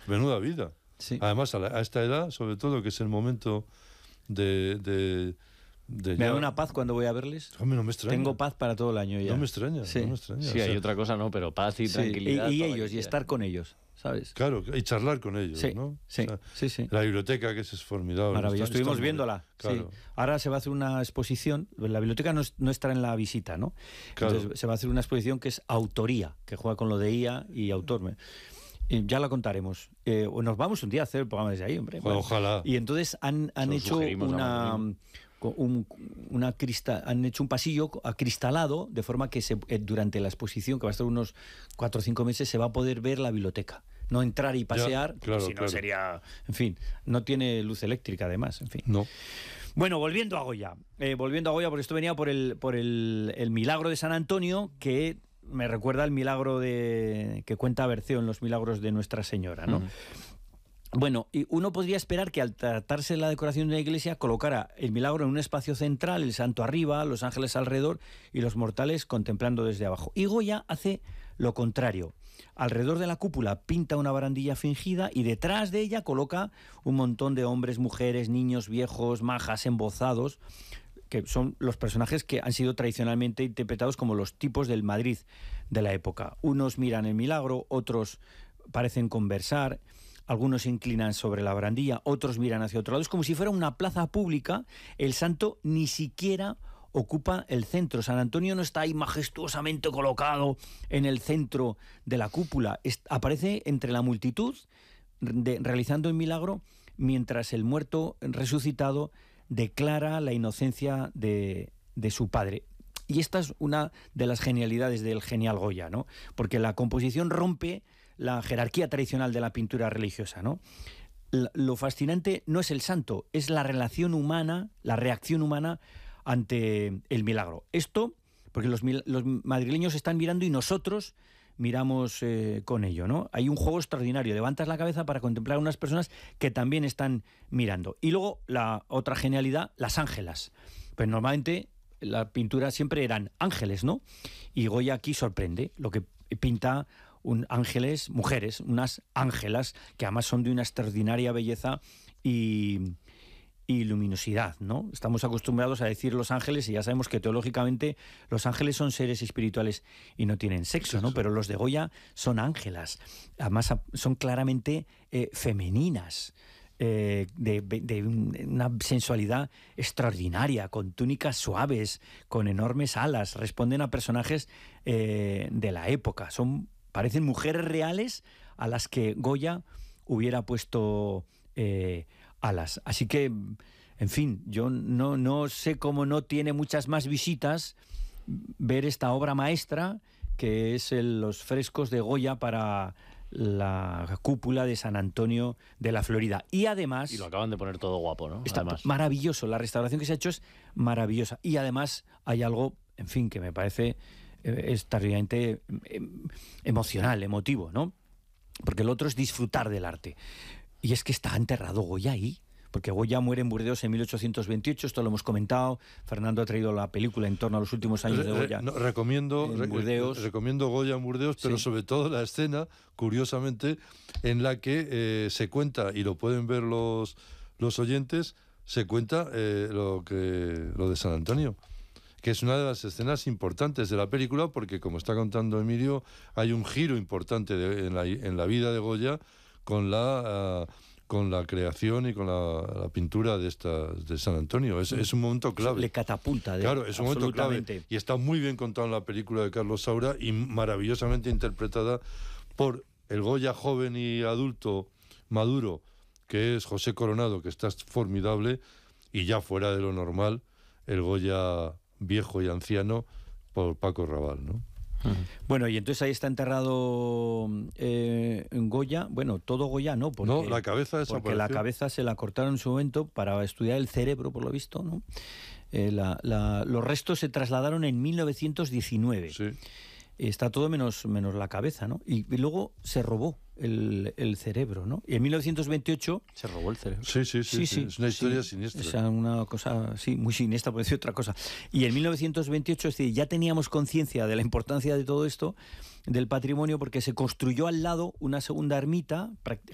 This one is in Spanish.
Menuda vida. Sí. Además, a esta edad, sobre todo, que es el momento de me da una paz cuando voy a verles. Hombre, no me extraña. Tengo paz para todo el año ya. No me extraña, sí. no me extraña. Sí, hay otra cosa, no, pero paz y tranquilidad. Y ellos, y estar con ellos, ¿sabes? Claro, y charlar con ellos, sí, ¿no? Sí, o sea, sí. La biblioteca, que es formidable. Maravilloso, estuvimos viéndola. Claro. Sí. Ahora se va a hacer una exposición, la biblioteca no estará en la visita, ¿no? Claro. Entonces se va a hacer una exposición que es autoría, que juega con lo de IA y autor. Ya la contaremos. O nos vamos un día a hacer el programa desde ahí, hombre. Bueno, ojalá. Y entonces han hecho han hecho un pasillo acristalado, de forma que durante la exposición, que va a estar unos 4 o 5 meses, se va a poder ver la biblioteca. No entrar y pasear, claro, si no sería... En fin, no tiene luz eléctrica, además, en fin. No. Bueno, volviendo a Goya, porque esto venía por el milagro de San Antonio, que me recuerda al milagro que cuenta Berceo en los milagros de Nuestra Señora, ¿no? Bueno, y uno podría esperar que al tratarse de la decoración de la iglesia colocara el milagro en un espacio central, el santo arriba, los ángeles alrededor y los mortales contemplando desde abajo. Y Goya hace lo contrario. Alrededor de la cúpula pinta una barandilla fingida y detrás de ella coloca un montón de hombres, mujeres, niños, viejos, majas, embozados, que son los personajes que han sido tradicionalmente interpretados como los tipos del Madrid de la época. Unos miran el milagro, otros parecen conversar, algunos se inclinan sobre la barandilla, otros miran hacia otro lado. Es como si fuera una plaza pública. El santo ni siquiera ocupa el centro. San Antonio no está ahí majestuosamente colocado en el centro de la cúpula. Aparece entre la multitud realizando el milagro, mientras el muerto resucitado declara la inocencia de su padre. Y esta es una de las genialidades del genial Goya, ¿no? Porque la composición rompe la jerarquía tradicional de la pintura religiosa, ¿no? Lo fascinante no es el santo, es la relación humana, la reacción humana ante el milagro. Esto, porque los madrileños están mirando y nosotros miramos con ello, ¿no? Hay un juego extraordinario, levantas la cabeza para contemplar a unas personas que también están mirando. Y luego la otra genialidad, las ángelas. Pues normalmente la pintura siempre eran ángeles, ¿no? Y Goya aquí sorprende, lo que pinta ángeles, mujeres, unas ángelas que además son de una extraordinaria belleza y luminosidad, ¿no? Estamos acostumbrados a decir los ángeles y ya sabemos que teológicamente los ángeles son seres espirituales y no tienen sexo, ¿no? Pero los de Goya son ángelas, además son claramente femeninas, de una sensualidad extraordinaria, con túnicas suaves, con enormes alas, responden a personajes de la época, parecen mujeres reales a las que Goya hubiera puesto alas. Así que, en fin, yo no sé cómo no tiene muchas más visitas ver esta obra maestra que es los frescos de Goya para la cúpula de San Antonio de la Florida. Y además... Y lo acaban de poner todo guapo, ¿no? Está maravilloso, la restauración que se ha hecho es maravillosa. Y además hay algo, en fin, que me parece extraordinariamente emocional, emotivo, ¿no? Porque el otro es disfrutar del arte. Y es que está enterrado Goya ahí, porque Goya muere en Burdeos en 1828, esto lo hemos comentado, Fernando ha traído la película en torno a los últimos años de Goya. Recomiendo Goya en Burdeos, pero sobre todo la escena, curiosamente, en la que se cuenta, y lo pueden ver los oyentes, se cuenta lo de San Antonio, que es una de las escenas importantes de la película, porque como está contando Emilio, hay un giro importante en la vida de Goya con la creación y con la pintura de San Antonio. Es un momento clave. Le catapulta. Claro, es un momento clave. Y está muy bien contado en la película de Carlos Saura y maravillosamente interpretada por el Goya joven y adulto maduro, que es José Coronado, que está formidable, y ya fuera de lo normal, el Goya viejo y anciano por Paco Raval, ¿no? Bueno, y entonces ahí está enterrado Goya. Bueno, todo Goya no, porque la cabeza desapareció. Porque la cabeza se la cortaron en su momento para estudiar el cerebro, por lo visto, ¿no? Los restos se trasladaron en 1919. Sí. Está todo menos la cabeza, ¿no? Y luego se robó el cerebro, ¿no? Y en 1928... Se robó el cerebro. Sí. Es una historia siniestra. Es una cosa, muy siniestra, por decir otra cosa. Y en 1928, es decir, ya teníamos conciencia de la importancia de todo esto, del patrimonio, porque se construyó al lado una segunda ermita,